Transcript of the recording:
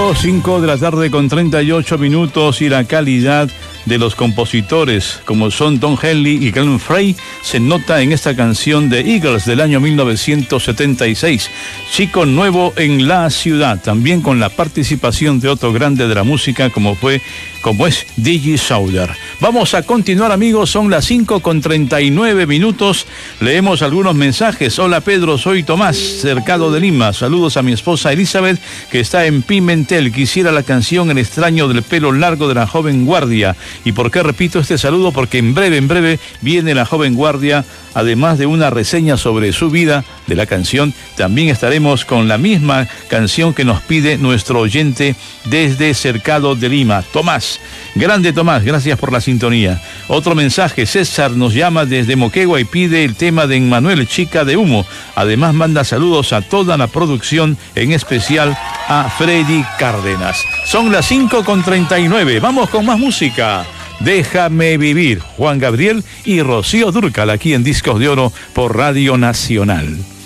5 de la tarde con 38 minutos, y la calidad de los compositores, como son Don Henley y Glenn Frey, se nota en esta canción de Eagles del año 1976, Chico Nuevo en la Ciudad, también con la participación de otro grande de la música como es Digi Sauder. Vamos a continuar, amigos, son las 5 con 39 minutos, leemos algunos mensajes. Hola Pedro, soy Tomás, Cercado de Lima, saludos a mi esposa Elizabeth, que está en Pimentel, quisiera la canción El extraño del pelo largo de la joven guardia. ¿Y por qué repito este saludo? Porque en breve viene la joven guardia, además de una reseña sobre su vida de la canción. También estaremos con la misma canción que nos pide nuestro oyente desde Cercado de Lima, Tomás. Grande Tomás, gracias por la sintonía. Otro mensaje, César nos llama desde Moquegua y pide el tema de Emmanuel, Chica de Humo. Además manda saludos a toda la producción, en especial a Freddy Cárdenas. Son las 5 con 39, vamos con más música. Déjame vivir, Juan Gabriel y Rocío Dúrcal, aquí en Discos de Oro por Radio Nacional.